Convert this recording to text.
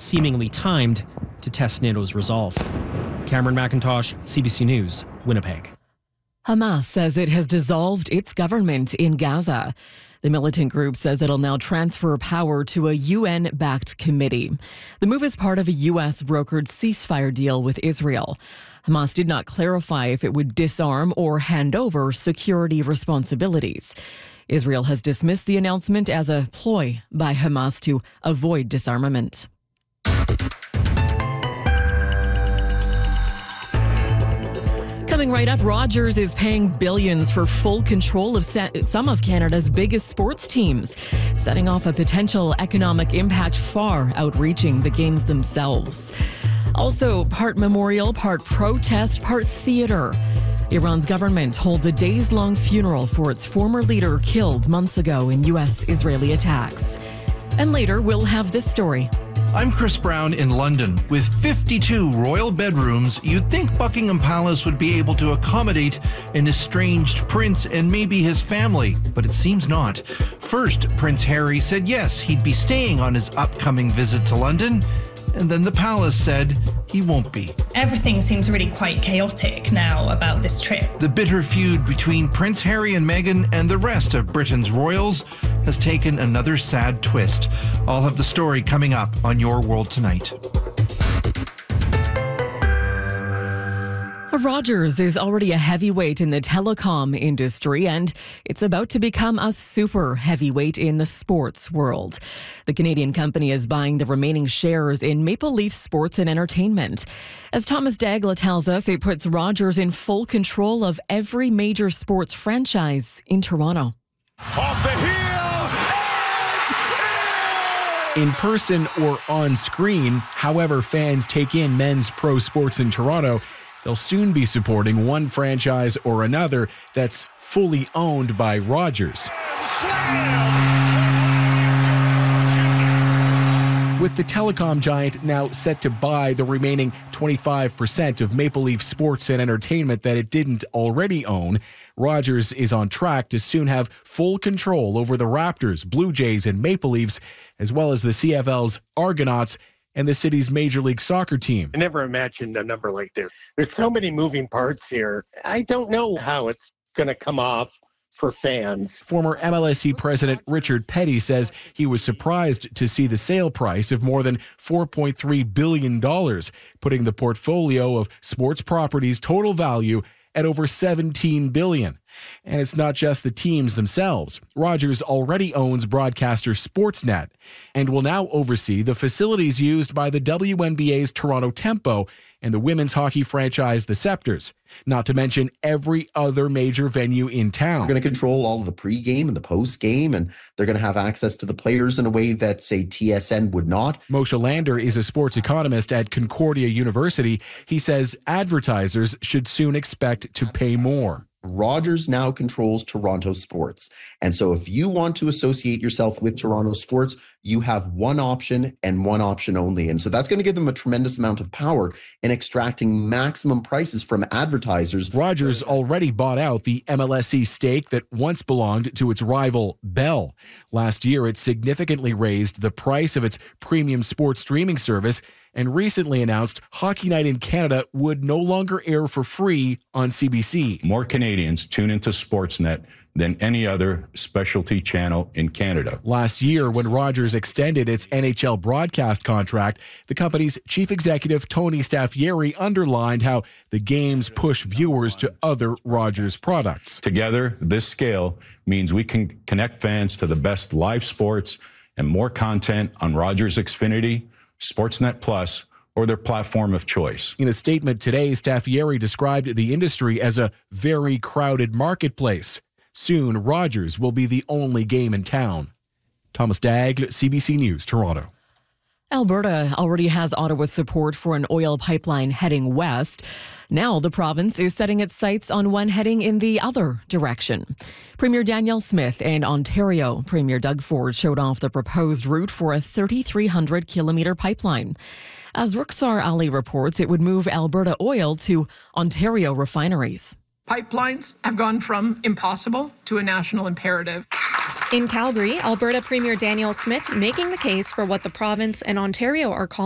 seemingly timed to test NATO's resolve. Cameron McIntosh, CBC News, Winnipeg. Hamas says it has dissolved its government in Gaza. The militant group says it'll now transfer power to a UN-backed committee. The move is part of a U.S.-brokered ceasefire deal with Israel. Hamas did not clarify if it would disarm or hand over security responsibilities. Israel has dismissed the announcement as a ploy by Hamas to avoid disarmament. Coming right up, Rogers is paying billions for full control of some of Canada's biggest sports teams, setting off a potential economic impact far outreaching the games themselves. Also, part memorial, part protest, part theater. Iran's government holds a days-long funeral for its former leader killed months ago in U.S.-Israeli attacks. And later, we'll have this story. I'm Chris Brown in London. With 52 royal bedrooms, you'd think Buckingham Palace would be able to accommodate an estranged prince and maybe his family, but it seems not. First, Prince Harry said yes, he'd be staying on his upcoming visit to London, and then the palace said he won't be. Everything seems really quite chaotic now about this trip. The bitter feud between Prince Harry and Meghan and the rest of Britain's royals has taken another sad twist. I'll have the story coming up on Your World Tonight. Rogers is already a heavyweight in the telecom industry, and it's about to become a super heavyweight in the sports world. The Canadian company is buying the remaining shares in Maple Leaf Sports and Entertainment. As Thomas Dagla tells us, it puts Rogers in full control of every major sports franchise in Toronto. Off the heel! In person or on screen, however fans take in men's pro sports in Toronto, they'll soon be supporting one franchise or another that's fully owned by Rogers. With the telecom giant now set to buy the remaining 25% of Maple Leaf Sports and Entertainment that it didn't already own, Rogers is on track to soon have full control over the Raptors, Blue Jays, and Maple Leafs, as well as the CFL's Argonauts and the city's Major League Soccer team. I never imagined a number like this. There's so many moving parts here. I don't know how it's going to come off for fans. Former MLSE president Richard Petty says he was surprised to see the sale price of more than $4.3 billion, putting the portfolio of sports properties' total value at over $17 billion. And it's not just the teams themselves. Rogers already owns broadcaster Sportsnet and will now oversee the facilities used by the WNBA's Toronto Tempo and the women's hockey franchise the Scepters, not to mention every other major venue in town. They're going to control all of the pregame and the postgame, and they're going to have access to the players in a way that, say, TSN would not. Moshe Lander is a sports economist at Concordia University. He says advertisers should soon expect to pay more. Rogers now controls Toronto sports. And so if you want to associate yourself with Toronto sports, you have one option and one option only. And so that's going to give them a tremendous amount of power in extracting maximum prices from advertisers. Rogers already bought out the MLSE stake that once belonged to its rival Bell. Last year, it significantly raised the price of its premium sports streaming service and recently announced Hockey Night in Canada would no longer air for free on CBC. More Canadians tune into Sportsnet than any other specialty channel in Canada. Last year, when Rogers extended its NHL broadcast contract, the company's chief executive, Tony Staffieri, underlined how the games push viewers to other Rogers products. Together, this scale means we can connect fans to the best live sports and more content on Rogers Xfinity, Sportsnet Plus, or their platform of choice. In a statement today, Staffieri described the industry as a very crowded marketplace. Soon, Rogers will be the only game in town. Thomas Dagg, CBC News, Toronto. Alberta already has Ottawa's support for an oil pipeline heading west. Now the province is setting its sights on one heading in the other direction. Premier Danielle Smith and Ontario Premier Doug Ford showed off the proposed route for a 3,300-kilometre pipeline. As Rukhsar Ali reports, it would move Alberta oil to Ontario refineries. Pipelines have gone from impossible to a national imperative. In Calgary, Alberta Premier Danielle Smith making the case for what the province and Ontario are calling